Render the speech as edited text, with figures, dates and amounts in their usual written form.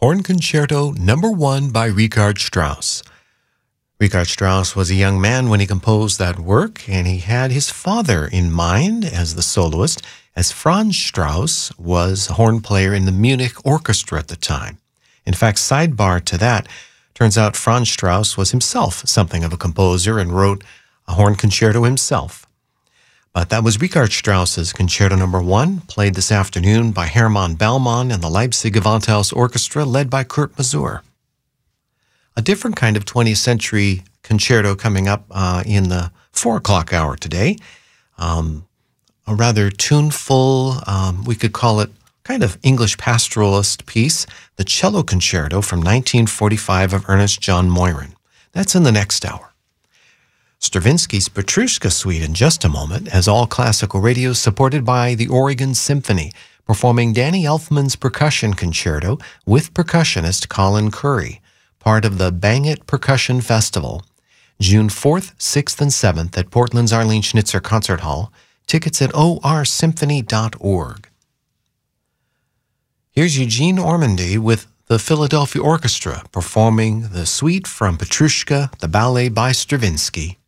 Horn Concerto No. 1 by Richard Strauss. Richard Strauss was a young man when he composed that work, and he had his father in mind as the soloist, as Franz Strauss was a horn player in the Munich Orchestra at the time. In fact, sidebar to that, turns out Franz Strauss was himself something of a composer and wrote a horn concerto himself. But that was Richard Strauss's Concerto No. 1, played this afternoon by Hermann Bellmann and the Leipzig Gewandhaus Orchestra, led by Kurt Masur. A different kind of 20th century concerto coming up in the 4 o'clock hour today. A rather tuneful, we could call it kind of English pastoralist piece, the Cello Concerto from 1945 of Ernest John Moyron. That's in the next hour. Stravinsky's Petrushka Suite in just a moment, as All Classical Radio is supported by the Oregon Symphony, performing Danny Elfman's Percussion Concerto with percussionist Colin Currie, part of the Bang It Percussion Festival, June 4th, 6th, and 7th at Portland's Arlene Schnitzer Concert Hall. Tickets at orsymphony.org. Here's Eugene Ormandy with the Philadelphia Orchestra performing the suite from Petrushka, the ballet by Stravinsky.